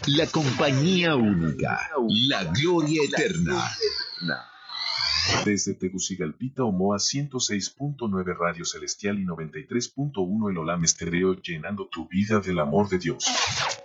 La compañía única, la gloria eterna. Desde Tegucigalpita, Omoa 106.9 Radio Celestial y 93.1 El Olam Estéreo, llenando tu vida del amor de Dios.